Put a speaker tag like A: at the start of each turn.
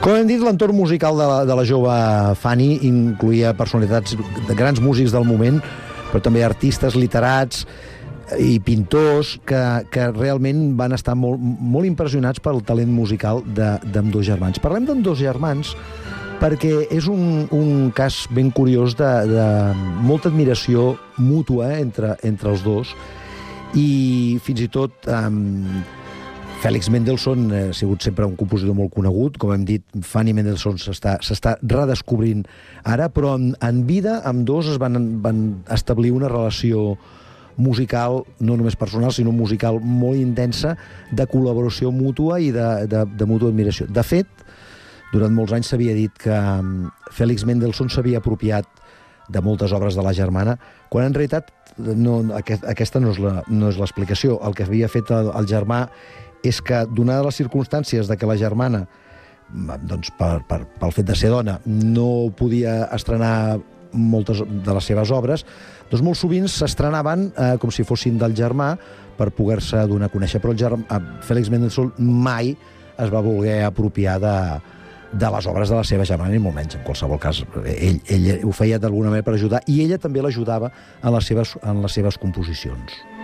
A: Com hem dit, l'entorn musical de la jove Fanny incluïa personalitats de grans músics del moment, però també artistes, literats i pintors que realment van estar molt impressionats pel talent musical d'ambdós germans. Parlem d'ambdós germans perquè és un cas ben curiós de molta admiració mútua entre els dos, i fins i tot Félix Mendelssohn ha sigut sempre un compositor molt conegut. Com hem dit, Fanny Mendelssohn s'està redescobrint ara, però en vida ambdós es van establir una relació musical, no només personal, sinó musical molt intensa, de col·laboració mútua i de mútua admiració. De fet, durant molts anys s'havia dit que Félix Mendelssohn s'havia apropiat de moltes obres de la germana, quan en realitat aquesta no és l'explicació. El que havia fet el germà és que, donades les circumstàncies de que la germana, doncs pel fet de ser dona, no podia estrenar moltes de les seves obres, doncs molt sovint s'estrenaven com si fossin del germà per poder-se donar a conèixer. Però Félix Mendelssohn mai es va voler apropiar de les obres de la seva germana, ni molt menys. En qualsevol cas, ell ho feia d'alguna manera per ajudar, i ella també l'ajudava en les seves composicions.